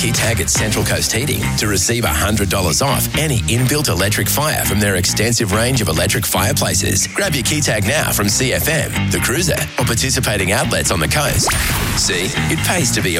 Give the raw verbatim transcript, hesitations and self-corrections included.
key tag at Central Coast Heating to receive one hundred dollars off any inbuilt electric fire from their extensive range of electric fireplaces. Grab your key tag now from C F M, The Cruiser, or participating outlets on the coast. See, it pays to be